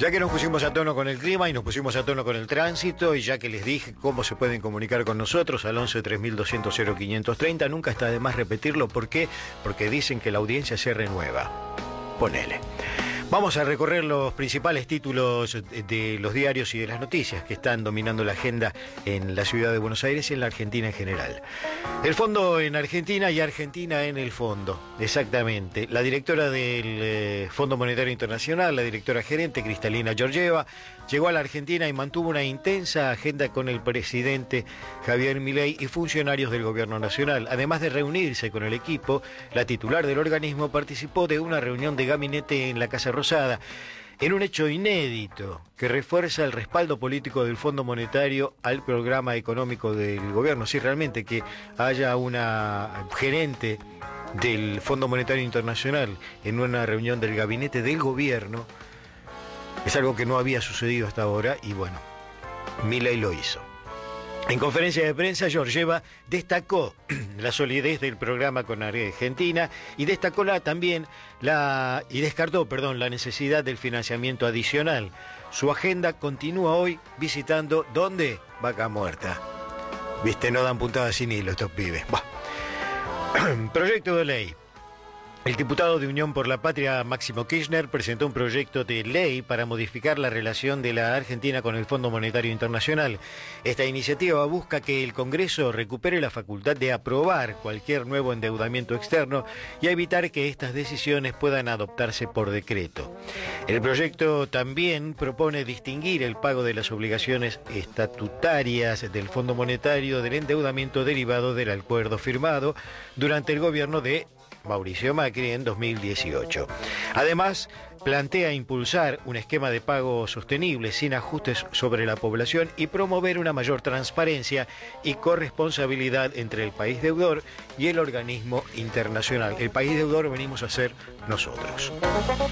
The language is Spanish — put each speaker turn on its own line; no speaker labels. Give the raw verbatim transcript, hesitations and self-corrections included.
Ya que nos pusimos a tono con el clima y nos pusimos a tono con el tránsito, y ya que les dije cómo se pueden comunicar con nosotros al once tres mil doscientos cero quinientos treinta, nunca está de más repetirlo. ¿Por qué? Porque dicen que la audiencia se renueva. Ponele. Vamos a recorrer los principales títulos de los diarios y de las noticias que están dominando la agenda en la ciudad de Buenos Aires y en la Argentina en general. El fondo en Argentina y Argentina en el fondo, exactamente. La directora del eh, Fondo Monetario Internacional, la directora gerente Cristalina Georgieva, llegó a la Argentina y mantuvo una intensa agenda con el presidente Javier Milei y funcionarios del gobierno nacional. Además de reunirse con el equipo, la titular del organismo participó de una reunión de gabinete en la Casa Rosada, en un hecho inédito que refuerza el respaldo político del Fondo Monetario al programa económico del gobierno. Sí, realmente que haya una gerente del Fondo Monetario Internacional en una reunión del gabinete del gobierno es algo que no había sucedido hasta ahora, y bueno, Milei lo hizo. En conferencia de prensa, Georgieva destacó la solidez del programa con Argentina y destacó la, también la y descartó, perdón, la necesidad del financiamiento adicional. Su agenda continúa hoy visitando ¿dónde? Vaca Muerta. Viste, no dan puntadas sin hilo estos pibes. Bah. Proyecto de ley. El diputado de Unión por la Patria, Máximo Kirchner, presentó un proyecto de ley para modificar la relación de la Argentina con el Fondo Monetario Internacional. Esta iniciativa busca que el Congreso recupere la facultad de aprobar cualquier nuevo endeudamiento externo y evitar que estas decisiones puedan adoptarse por decreto. El proyecto también propone distinguir el pago de las obligaciones estatutarias del Fondo Monetario del endeudamiento derivado del acuerdo firmado durante el gobierno de Mauricio Macri en dos mil dieciocho. Además, plantea impulsar un esquema de pago sostenible sin ajustes sobre la población y promover una mayor transparencia y corresponsabilidad entre el país deudor y el organismo internacional. El país deudor venimos a ser nosotros.